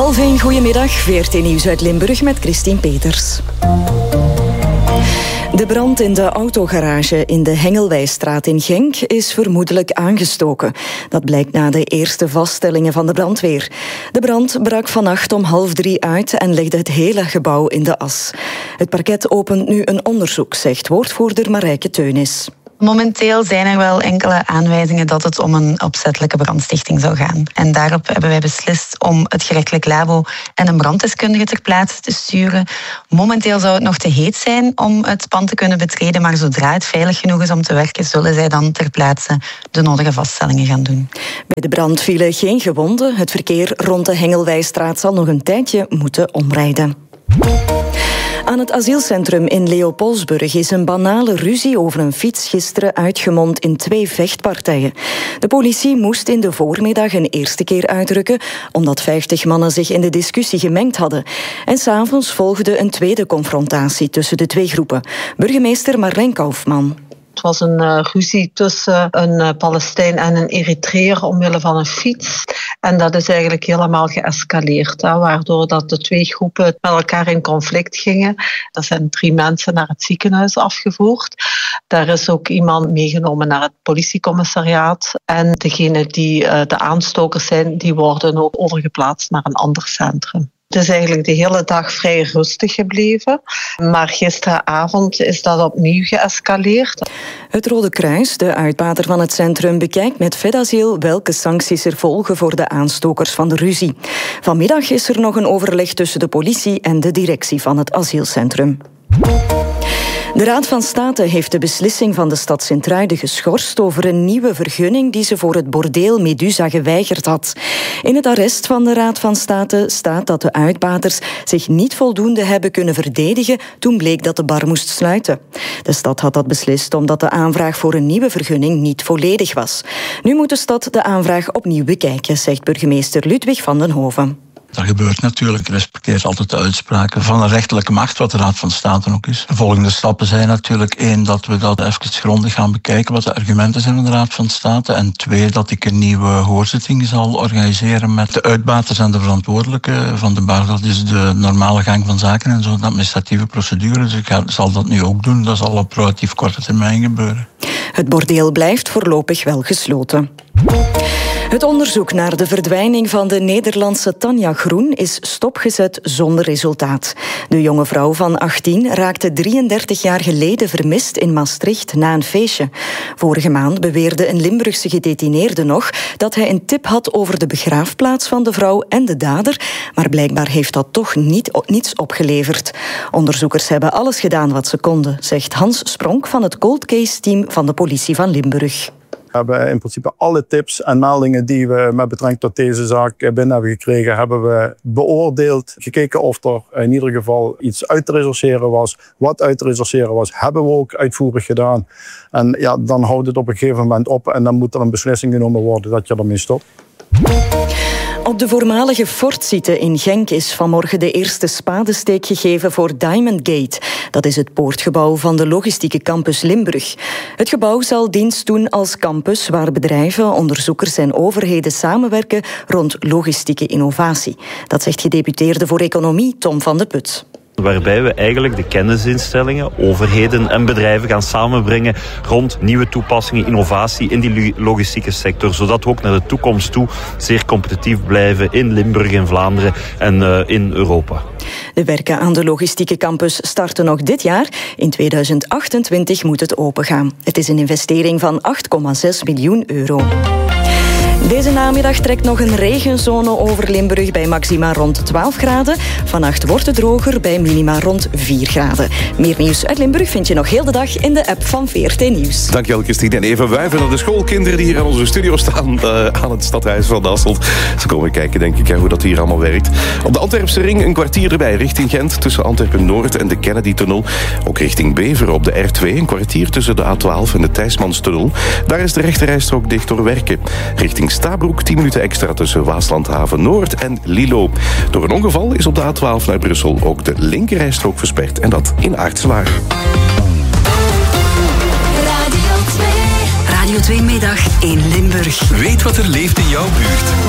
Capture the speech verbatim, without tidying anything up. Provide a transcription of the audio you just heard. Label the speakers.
Speaker 1: Half één, goedemiddag. V R T Nieuws uit Limburg met Christine Peters. De brand in de autogarage in de Hengelwijstraat in Genk is vermoedelijk aangestoken. Dat blijkt na de eerste vaststellingen van de brandweer. De brand brak vannacht om half drie uit en legde het hele gebouw in de as. Het parket opent nu een onderzoek, zegt woordvoerder Marijke Teunis.
Speaker 2: Momenteel zijn er wel enkele aanwijzingen dat het om een opzettelijke brandstichting zou gaan. En daarop hebben wij beslist om het gerechtelijk labo en een branddeskundige ter plaatse te sturen. Momenteel zou het nog te heet zijn om het pand te kunnen betreden, maar zodra het veilig genoeg is om te werken, zullen zij dan ter plaatse de nodige vaststellingen gaan doen.
Speaker 1: Bij de brand vielen geen gewonden. Het verkeer rond de Hengelwijstraat zal nog een tijdje moeten omrijden. Aan het asielcentrum in Leopoldsburg is een banale ruzie over een fiets gisteren uitgemond in twee vechtpartijen. De politie moest in de voormiddag een eerste keer uitrukken, omdat vijftig mannen zich in de discussie gemengd hadden. En 's avonds volgde een tweede confrontatie tussen de twee groepen. Burgemeester Marlijn Kaufman.
Speaker 3: Het was een uh, ruzie tussen een uh, Palestijn en een Eritreër omwille van een fiets. En dat is eigenlijk helemaal geëscaleerd, hè, waardoor dat de twee groepen met elkaar in conflict gingen. Er zijn drie mensen naar het ziekenhuis afgevoerd. Daar is ook iemand meegenomen naar het politiecommissariaat. En degenen die uh, de aanstokers zijn, die worden ook overgeplaatst naar een ander centrum. Het is eigenlijk de hele dag vrij rustig gebleven. Maar gisteravond is dat opnieuw geëscaleerd.
Speaker 1: Het Rode Kruis, de uitbater van het centrum, bekijkt met Vedazeel welke sancties er volgen voor de aanstokers van de ruzie. Vanmiddag is er nog een overleg tussen de politie en de directie van het asielcentrum. De Raad van State heeft de beslissing van de stad Sint-Truiden geschorst over een nieuwe vergunning die ze voor het bordeel Medusa geweigerd had. In het arrest van de Raad van State staat dat de uitbaters zich niet voldoende hebben kunnen verdedigen toen bleek dat de bar moest sluiten. De stad had dat beslist omdat de aanvraag voor een nieuwe vergunning niet volledig was. Nu moet de stad de aanvraag opnieuw bekijken, zegt burgemeester Ludwig van den Hoven.
Speaker 4: Dat gebeurt natuurlijk. Ik respecteer altijd de uitspraken van de rechterlijke macht, wat de Raad van State ook is. De volgende stappen zijn natuurlijk één, dat we dat even grondig gaan bekijken, wat de argumenten zijn van de Raad van State. En twee, dat ik een nieuwe hoorzitting zal organiseren met de uitbaters en de verantwoordelijke van de bar. Dat is de normale gang van zaken en zo'n administratieve procedure. Dus ik ga, zal dat nu ook doen. Dat zal op relatief korte termijn gebeuren.
Speaker 1: Het bordeel blijft voorlopig wel gesloten. Het onderzoek naar de verdwijning van de Nederlandse Tanja Groen is stopgezet zonder resultaat. De jonge vrouw van achttien raakte drieëndertig jaar geleden vermist in Maastricht na een feestje. Vorige maand beweerde een Limburgse gedetineerde nog dat hij een tip had over de begraafplaats van de vrouw en de dader, maar blijkbaar heeft dat toch niet, niets opgeleverd. Onderzoekers hebben alles gedaan wat ze konden, zegt Hans Spronk van het cold case team van de politie van Limburg.
Speaker 5: We hebben in principe alle tips en meldingen die we met betrekking tot deze zaak binnen hebben gekregen, hebben we beoordeeld. Gekeken of er in ieder geval iets uit te rechercheren was. Wat uit te rechercheren was, hebben we ook uitvoerig gedaan. En ja, dan houdt het op een gegeven moment op en dan moet er een beslissing genomen worden dat je ermee stopt.
Speaker 1: Op de voormalige Fort-site in Genk is vanmorgen de eerste spadesteek gegeven voor Diamond Gate. Dat is het poortgebouw van de logistieke campus Limburg. Het gebouw zal dienst doen als campus waar bedrijven, onderzoekers en overheden samenwerken rond logistieke innovatie. Dat zegt gedeputeerde voor Economie Tom van de Put.
Speaker 6: Waarbij we eigenlijk de kennisinstellingen, overheden en bedrijven gaan samenbrengen rond nieuwe toepassingen, innovatie in die logistieke sector, zodat we ook naar de toekomst toe zeer competitief blijven in Limburg, in Vlaanderen en uh, in Europa.
Speaker 1: De werken aan de logistieke campus starten nog dit jaar. In tweeduizend achtentwintig moet het opengaan. Het is een investering van acht komma zes miljoen euro. Deze namiddag trekt nog een regenzone over Limburg bij maxima rond twaalf graden. Vannacht wordt het droger bij minima rond vier graden. Meer nieuws uit Limburg vind je nog heel de dag in de app van V R T Nieuws.
Speaker 7: Dankjewel, Christine. En even wuiven naar de schoolkinderen die hier aan onze studio staan uh, aan het stadhuis van Hasselt. Ze komen kijken, denk ik, hè, hoe dat hier allemaal werkt. Op de Antwerpse ring een kwartier erbij richting Gent tussen Antwerpen-Noord en de Kennedy-tunnel. Ook richting Beveren op de R twee een kwartier tussen de A twaalf en de Thijsmanstunnel. Daar is de rechterrijstrook dicht door werken. Richting Stabroek tien minuten extra tussen Waaslandhaven Noord en Lilo. Door een ongeval is op de A twaalf naar Brussel ook de linkerrijstrook versperd. En dat in Aartselaar.
Speaker 8: Radio twee. Radio twee middag in Limburg.
Speaker 9: Weet wat er leeft in jouw buurt.